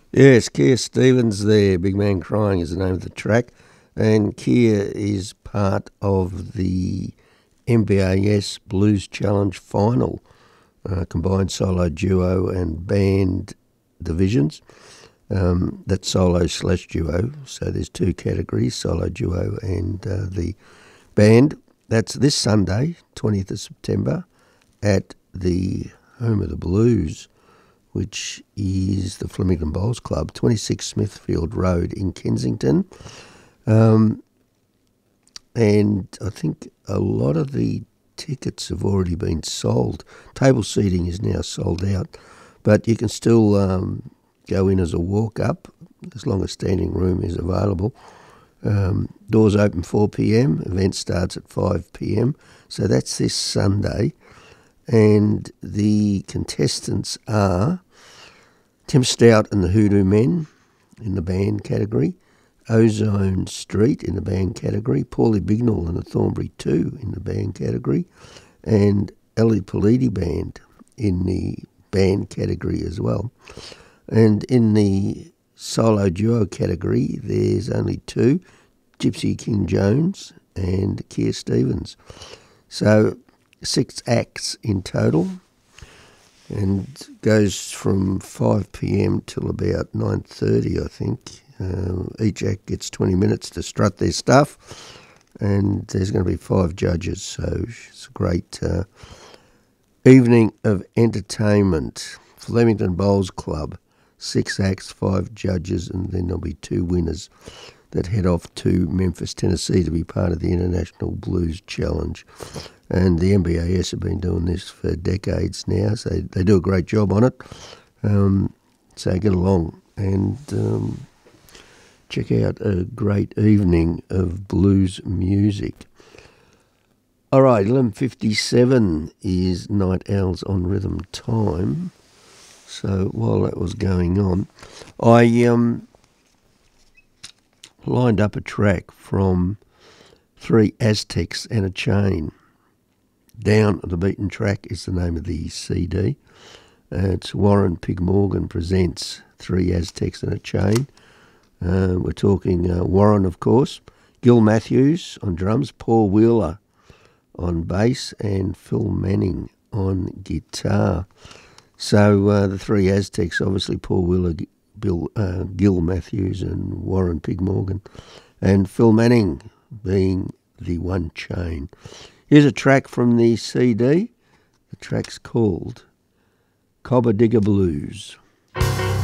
Yes, Keir Stevens there. Big Man Crying is the name of the track. And Keir is part of the MBAS Blues Challenge final, combined solo, duo, and band divisions. That's solo slash duo. So there's two categories, solo, duo, and the band. That's this Sunday, 20th of September, at the Home of the Blues, which is the Flemington Bowls Club, 26 Smithfield Road in Kensington. And I think a lot of the tickets have already been sold. Table seating is now sold out, but you can still go in as a walk-up as long as standing room is available. Doors open 4 p.m, event starts at 5 p.m, so that's this Sunday. And the contestants are Tim Stout and the Hoodoo Men in the band category, Ozone Street in the band category, Paulie Bignall and the Thornbury 2 in the band category, and Ellie Politi Band in the band category as well. And in the solo duo category, there's only two, Gypsy King Jones and Keir Stevens. So 6 acts in total, and goes from 5 p.m. till about 9:30, I think. Each act gets 20 minutes to strut their stuff, and there's going to be 5 judges, so it's a great evening of entertainment. Flemington Bowls Club, 6 acts, 5 judges, and then there'll be 2 winners that head off to Memphis, Tennessee to be part of the International Blues Challenge. And the MBAS have been doing this for decades now, so they do a great job on it. So get along and check out a great evening of blues music. All right, 11:57 is Night Owls on Rhythm time. So while that was going on, I lined up a track from 3 Aztecs and a Chain. Down the Beaten Track is the name of the CD. It's Warren Pig Morgan presents 3 Aztecs and a Chain. We're talking Warren, of course, Gil Matthews on drums, Paul Wheeler on bass, and Phil Manning on guitar. So the 3 Aztecs, obviously Paul Wheeler, Gil Matthews and Warren Pig Morgan, and Phil Manning being the one chain. Here's a track from the CD. The track's called Cobber Digger Blues.